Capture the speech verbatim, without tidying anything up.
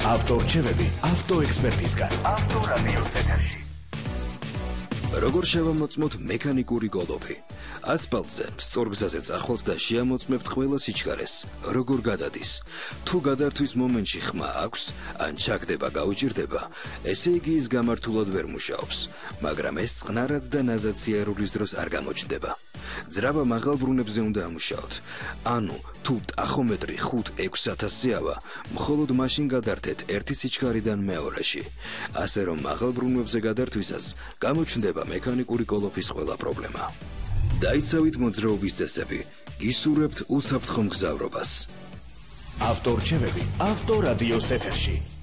ავტორჩევები ავტოექსპერტისგან. ავტორადიოს ეთერში. როგორ შევამოწმოთ მექანიკური გოლოფი? ასფალტზე, სწორგზაზე წახვალთ და შეამოწმებთ ყველა სიჩქარეს. როგორ გადადის? თუ გადართვის მომენტში ხმა აქვს, ან ჩაგდება გაუჭირდება, ესე იგი ის გამართულად ვერ მუშაობს, მაგრამ ეს წყნარად და ნაზად სიარულის დროს არ გამოჩნდება. ძრავა მაღალ ბრუნებზე უნდა ამუშაოთ. ანუ, თუ ტახომეტრი ხუთ ექვს ათასიავა, მხოლოდ მაშინ გადართეთ ერთი სიჩქარიდან მეორეში. ასე რომ მაღალ ბრუნვებზე გადართვისას გამოჩნდება მექანიკური გოლოფის ყველა პრობლემა. დაიცავით მოძრაობის წესები, გისურვებთ უსაფრთხო მგზავრობას. ავტორჩევები ავტორადიოს ეთერში.